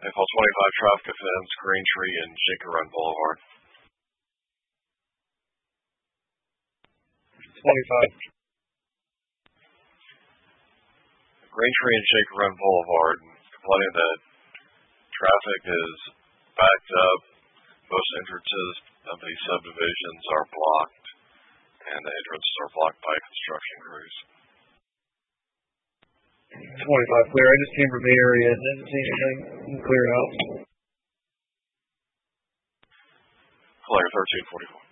April 25, traffic offense, Green Tree and Shaker Run Boulevard. 25. Green Tree and Shaker Run Boulevard, complaining that traffic is backed up. Most entrances of these subdivisions are blocked, and the entrances are blocked by construction crews. 25 clear. I just came from the area and didn't see anything clear out. Flare 1344.